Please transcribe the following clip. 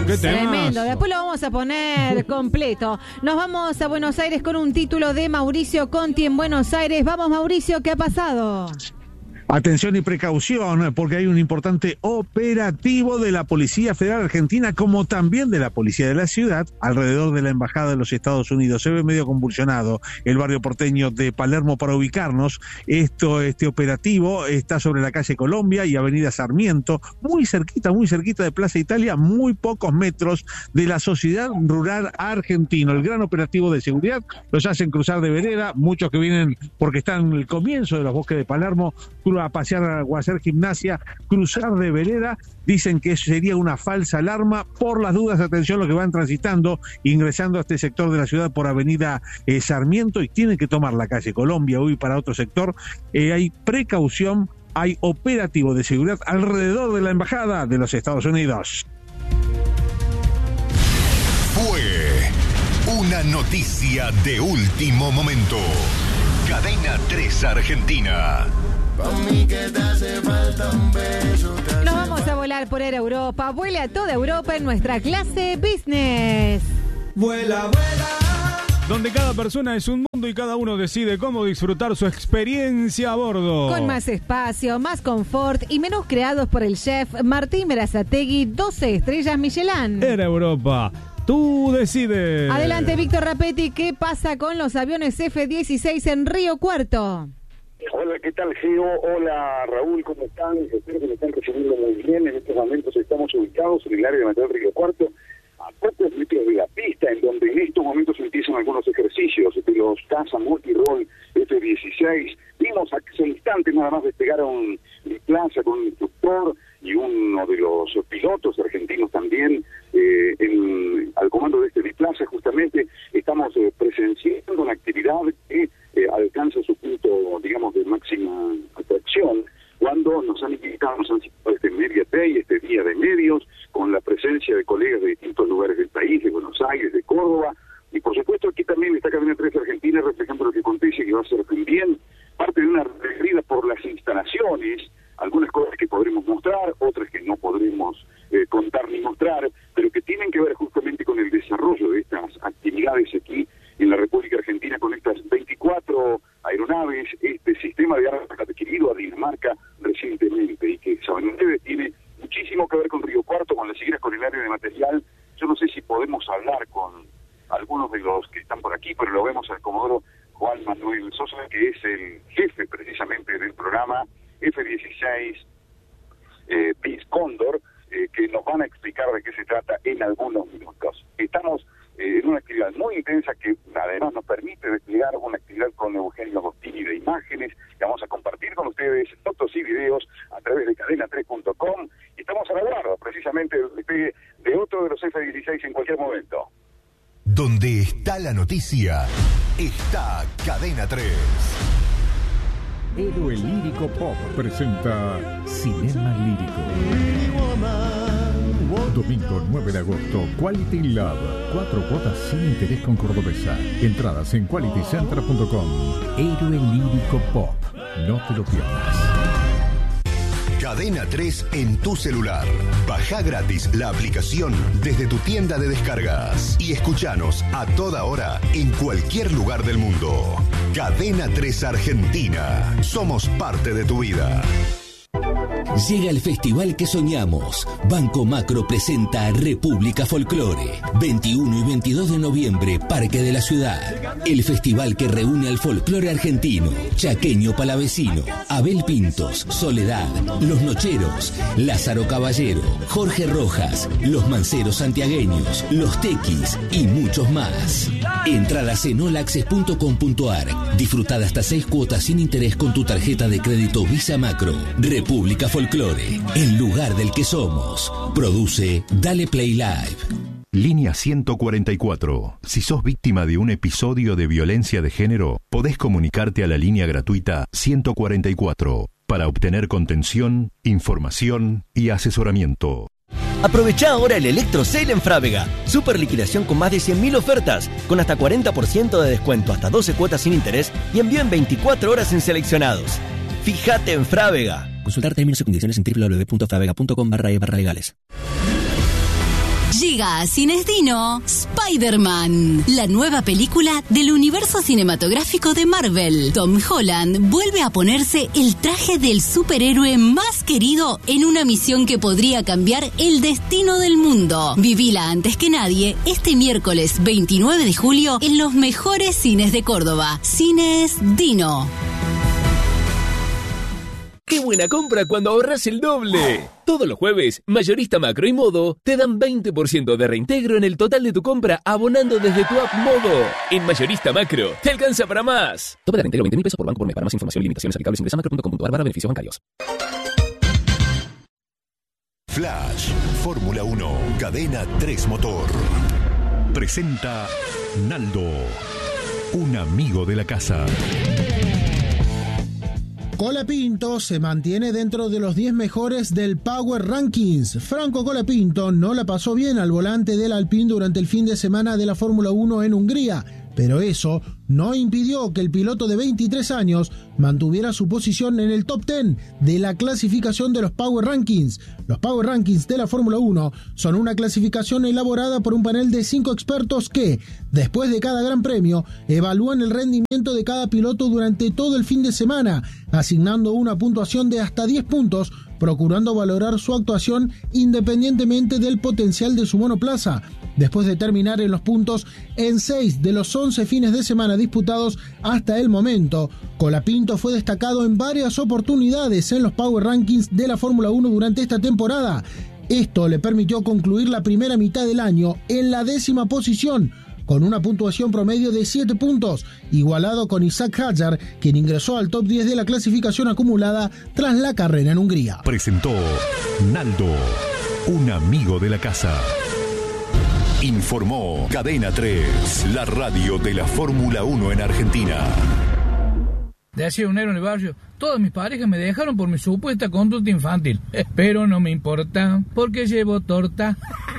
qué Tremendo, temazo. después lo vamos a poner completo. Nos vamos a Buenos Aires con un título de Mauricio Conti en Buenos Aires. Vamos, Mauricio, ¿qué ha pasado? Atención y precaución, porque hay un importante operativo de la Policía Federal Argentina, como también de la Policía de la Ciudad, alrededor de la Embajada de los Estados Unidos. Se ve medio convulsionado el barrio porteño de Palermo para ubicarnos. Este operativo está sobre la calle Colombia y Avenida Sarmiento, muy cerquita de Plaza Italia, muy pocos metros de la Sociedad Rural Argentino. El gran operativo de seguridad los hacen cruzar de vereda, muchos que vienen porque están en el comienzo de los bosques de Palermo, a pasear o a hacer gimnasia, cruzar de vereda, dicen que eso sería una falsa alarma. Por las dudas, atención, lo que van transitando, ingresando a este sector de la ciudad por Avenida Sarmiento y tienen que tomar la calle Colombia, hoy para otro sector. Hay precaución, hay operativo de seguridad alrededor de la Embajada de los Estados Unidos. Fue una noticia de último momento. Cadena 3 Argentina. Nos vamos a volar por Air Europa. Vuela a toda Europa en nuestra clase business. Vuela, vuela. Donde cada persona es un mundo y cada uno decide cómo disfrutar su experiencia a bordo. Con más espacio, más confort y menús creados por el chef Martín Berazategui, 12 estrellas Michelin. Air Europa. Tú decides. Adelante, Víctor Rapetti. ¿Qué pasa con los aviones F-16 en Río Cuarto? Hola, ¿qué tal, Geo? Hola, Raúl, ¿cómo están? Espero que me están recibiendo muy bien. En estos momentos estamos ubicados en el área de Material Río Cuarto, a pocos metros de la pista, en donde en estos momentos se empiezan algunos ejercicios de los caza multirol F-16. Vimos hace instantes nada más despegaron de plaza con un instructor y uno de los pilotos argentinos también al comando de este biplaza. Justamente estamos presenciando una actividad que alcanza su punto, digamos, de máxima atracción, cuando nos han invitado, nos han citado este Media Day, este día de medios, con la presencia de colegas de distintos lugares del país, de Buenos Aires, de Córdoba, y por supuesto aquí también está Cadena 3 Argentina reflejando lo que acontece, que va a ser también parte de una recorrida por las instalaciones, algunas cosas que podremos mostrar, otras que no podremos contar ni mostrar, pero que tienen que ver justamente con el desarrollo de estas actividades aquí en la República Argentina, con estas 24 aeronaves, este sistema de armas adquirido a Dinamarca recientemente, y que saben ustedes tiene muchísimo que ver con Río Cuarto, con las siglas, con el área de material. Yo no sé si podemos hablar con algunos de los que están por aquí, pero lo vemos al comodoro Juan Manuel Sosa, que es el jefe precisamente del programa F-16 Peace Cóndor, que nos van a explicar de qué se trata en algunos minutos. Estamos en una actividad muy intensa que además nos permite desplegar una actividad con Eugenio Agostini de imágenes, que vamos a compartir con ustedes fotos y videos a través de cadena3.com, y estamos a la guarda precisamente del despegue de otro de los F-16 en cualquier momento. Donde está la noticia, está Cadena 3. Héroe Lírico Pop presenta Cinema Lírico. Domingo 9 de agosto, Quality Love. 4 cuotas sin interés con Cordobesa. Entradas en qualitycenter.com. Héroe Lírico Pop. No te lo pierdas. Cadena 3 en tu celular. Baja gratis la aplicación desde tu tienda de descargas y escuchanos a toda hora en cualquier lugar del mundo. Cadena 3 Argentina. Somos parte de tu vida. Llega el festival que soñamos. Banco Macro presenta República Folclore. 21 y 22 de noviembre, Parque de la Ciudad. El festival que reúne al folclore argentino, chaqueño palavecino, Abel Pintos, Soledad, Los Nocheros, Lázaro Caballero, Jorge Rojas, Los Manceros Santiagueños, Los Tequis y muchos más. Entradas en olaccess.com.ar. Disfruta de hasta 6 cuotas sin interés con tu tarjeta de crédito Visa Macro. República Folclore, el lugar del que somos. Produce Dale Play Live. Línea 144. Si sos víctima de un episodio de violencia de género, podés comunicarte a la línea gratuita 144 para obtener contención, información y asesoramiento. Aprovecha ahora el Electro Sale en Frávega. Super liquidación con más de 100.000 ofertas, con hasta 40% de descuento, hasta 12 cuotas sin interés y envío en 24 horas en seleccionados. Fíjate en Frávega. Consultar términos y condiciones en www.fravega.com/e/legales. Llega a Cines Dino Spider-Man, la nueva película del universo cinematográfico de Marvel. Tom Holland vuelve a ponerse el traje del superhéroe más querido en una misión que podría cambiar el destino del mundo. Vivila antes que nadie este miércoles 29 de julio en los mejores cines de Córdoba. Cines Dino. ¡Qué buena compra cuando ahorras el doble! Todos los jueves, Mayorista Macro y Modo te dan 20% de reintegro en el total de tu compra abonando desde tu app Modo. En Mayorista Macro, te alcanza para más. Tope de reintegro 20.000 pesos por banco por mes. Para más información y limitaciones aplicables ingresa macro.com.ar/beneficios bancarios. Flash, Fórmula 1, Cadena 3 Motor. Presenta Naldo, un amigo de la casa. Colapinto se mantiene dentro de los 10 mejores del Power Rankings. Franco Colapinto no la pasó bien al volante del Alpine durante el fin de semana de la Fórmula 1 en Hungría, pero eso no impidió que el piloto de 23 años mantuviera su posición en el top 10 de la clasificación de los Power Rankings. Los Power Rankings de la Fórmula 1 son una clasificación elaborada por un panel de 5 expertos que, después de cada gran premio, evalúan el rendimiento de cada piloto durante todo el fin de semana, asignando una puntuación de hasta 10 puntos, procurando valorar su actuación independientemente del potencial de su monoplaza. Después de terminar en los puntos en 6 de los 11 fines de semana disputados hasta el momento, Colapinto fue destacado en varias oportunidades en los Power Rankings de la Fórmula 1 durante esta temporada. Esto le permitió concluir la primera mitad del año en la 10ª posición, con una puntuación promedio de 7 puntos, igualado con Isaac Hadjar, quien ingresó al top 10 de la clasificación acumulada tras la carrera en Hungría. Presentó Naldo, un amigo de la casa. Informó Cadena 3, la radio de la Fórmula 1 en Argentina. Decía un negro en el barrio, todas mis parejas me dejaron por mi supuesta conducta infantil. Pero no me importa, porque llevo torta.